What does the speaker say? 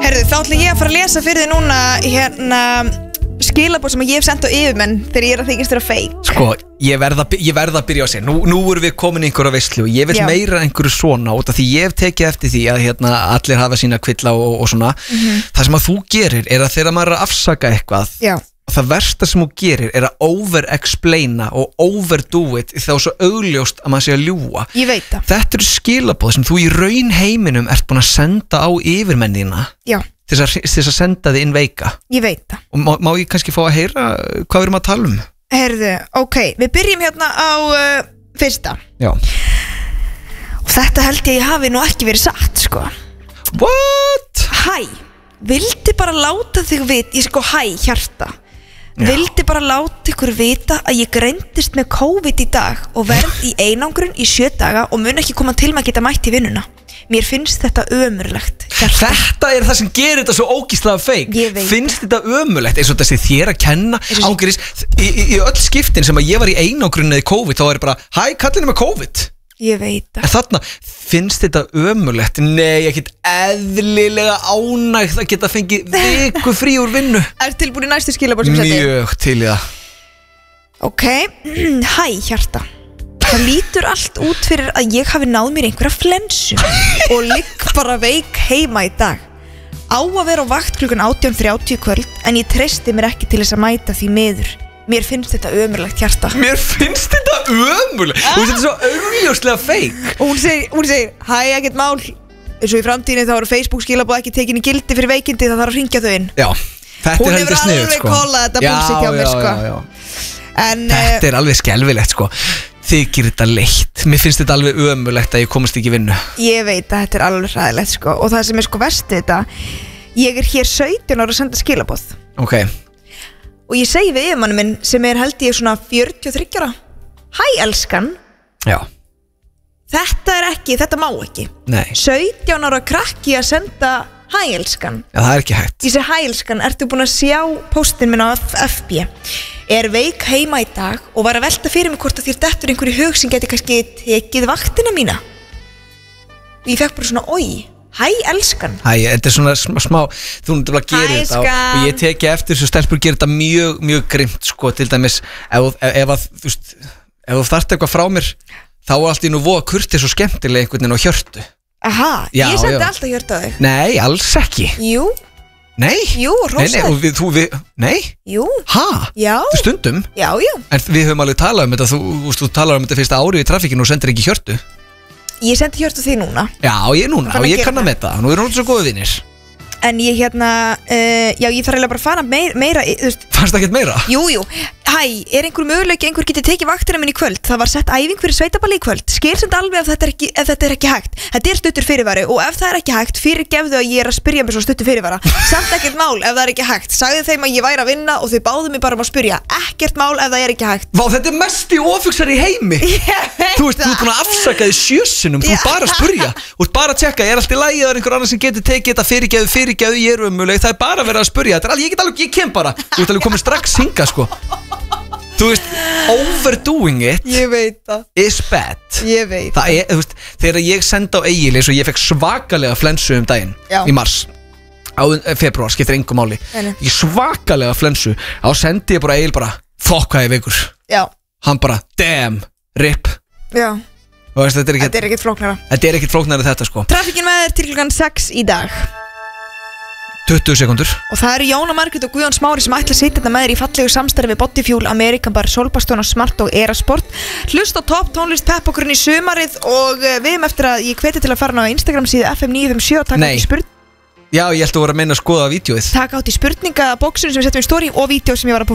Herðu, þá ætla ég að fara að lesa fyrir þig núna hérna skilabóð sem ég hef sendt á yfirmenn þegar ég að þykist þér að fake. Sko, ég verð að byrja á sig. Nú erum við komin í einhverja veislu og ég vil meira einhverju svona út af því ég hef tekið eftir því að allir hafa sína kvilla og svona. Það sem að þú gerir er að þegar maður er að afsaka eitthvað og það versta sem þú gerir er að over-explaina og overdo it þá svo augljóst að maður sé að ljúga. Ég veit það. Þetta eru skilabóð sem þú í raun heiminum ert búin að senda á yfirmennina. Já. Til þess að senda þið inn veika. Ég veit það. Og má ég kannski fá að heyra hvað við erum að tala um? Herðu, ok, við byrjum hérna á fyrsta. Já. Og þetta held ég hafi nú ekki verið satt, sko. What? Hæ, vildi bara láta þig vita, ég sko hæ, hjarta. Vildi bara láta ykkur vita að ég greindist með COVID í dag og verð í einangrun í 7 daga og mun ekki koma til með að geta mætt í vinnuna. Mér finnst þetta ömurlegt. Þetta er það sem gerir þetta svo ógíslega feik. Finnst þetta ömurlegt eins og þetta sé þér að kenna ángurís í öll skiptin sem að ég var í einangrunni eða COVID þá var ég bara, hæ, kallinu með COVID. Ég veit það. En þarna, finnst þetta ömurlegt? Nei, ég get eðlilega ánægð að geta fengið viku frí úr vinnu. Er tilbúin í næstu skilabóð sem setti? Mjög til í það. Ok, hæ, hjarta. Það lítur allt út fyrir að ég hafi náð mér einhverja flensu og ligg bara veik heima í dag. Á að vera á vakt klukkan 18:30 kvöld en ég treysti mér ekki til þess að mæta því miður. Mér finnst þetta ömurlegt, hjarta. Mér finnst þetta ömurlegt? Þú veist þetta er svo augljóslega feik. Og hún segir, hæ, ekkert mál. Svo í framtíðinni þá eru Facebook skilabóð ekki tekin í gildi fyrir veikindi, það þarf að hringja þau inn. Já, þetta er heldur sniðugt, sko. Hún hefur alveg kollað þetta búlsitt hjá mér, sko. Þetta er alveg skelfilegt, sko. Þykir þetta leitt. Mér finnst þetta alveg ömurlegt að ég komast ekki í vinnu. Ég veit að þetta er alveg hræðilegt, sko. Og það sem er sko verst þetta, ég er hér 17 ára að senda skilabóð. Ok. Og ég segi við yfirmanni minn sem er held ég svona 43 ára. Hæ, elskan. Já. Þetta má ekki. Nei. 17 ára krakki að senda hæ, elskan. Já, það er ekki hægt. Ég segi hæ, elskan, ertu búin að sjá póstinn minn á FB? Er veik heima í dag og var að velta fyrir mig hvort að þér dettur einhverju hug sem geti kannski tekið vaktina mína. Og ég fekk bara svona, oi, hæ, elskan. Hæ, þetta er svona smá, þú náttúrulega gerir þetta og ég teki eftir þessu stelpur gerir þetta mjög, mjög grimt, sko, til dæmis ef þú þarft eitthvað frá mér þá er allt í nú voða kurteis og skemmtilega einhvern veginn á Hjörtu. Aha, ég sendi alltaf Hjörtu á þig. Nei, alls ekki. Jú. Nei? Jú, rosaður. Nei? Jú. Ha? Já. Stundum? Já, já. En við höfum alveg talað um þetta, þú talar um þetta fyrsta árið í trafikinu og sendir ekki Hjörtu. Ég sendi Hjörtu því núna. Já, ég núna, og ég kann að metta það. Nú erum við svo góðu vinir. En ég já, ég þarf eiginlega bara að fara meira, þú veist. Fannst það ekkert meira? Jú. Hæ, er einhver möguleiki, einhver geti tekið vaktina minn í kvöld? Það var sett æfing fyrir sveitaballi í kvöld. Skil sem alveg ef þetta er ekki hægt. Þetta er stuttur fyrirvari og ef það er ekki hægt, fyrirgefðu að ég er að spyrja mig svo stuttur fyrirvara. Samt ekkert mál ef það er ekki hægt. Sagði þeim að ég væri að vinna og þau báðu mig bara að spyrja. Ekkert mál ef það er ekki hægt. Vá, þetta er mesti ofugsar í heimi. Þú ert búin að afsaka þig 7 sinnum. Þú ert bara að spyrja. Þú ert bara að tjekka, er allt í lagi eða einhver annar sem getur tekið þetta fyrirgefðu, ég er umulig. Það er bara að vera að spyrja. Ég kem bara. Þú ert alveg komið strax hingað, sko. Þú veist, overdoing it. Ég veit það. Is bad. Ég veit það. Þú veist, þegar ég sendi á Egil eins og ég fekk svakalega flensu daginn í mars á februar, skiptir engu máli. Ég svakalega flensu. Þá sendi ég bara Egil bara, fokk hvað ég veikur. Já. Hann bara, damn, rip. Já. Og veist, þetta er ekkert flóknara. Þetta er ekkert flóknara þetta, sko. Trafikinn með þér til klukkan 6 í dag. 20 sekundur. Og það eru Jóna Margrét og Guðjón Smári sem ætla að sitja þetta með þér í fallegu samstarfi við Bodyfuel, American Bar, Solbastón og Smart og Erasport. Hlust á topp tónlist pepp okkur inn í sumarið og við hefum eftir að ég hveti til að fara á Instagram síðu FM957 og taka átt í spurning. Já, ég ætla að vera að meina að skoða vídeóið. Taka átt í spurningabóksunum sem við setjum í story og vídeo sem ég var að